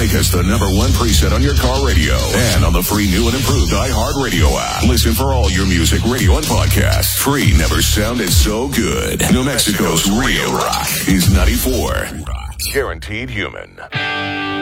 Make us the #1 preset on your car radio and on the free new and improved iHeartRadio app. Listen for all your music, radio, and podcasts. Free never sounded so good. New Mexico's real rock is 94. Guaranteed Human.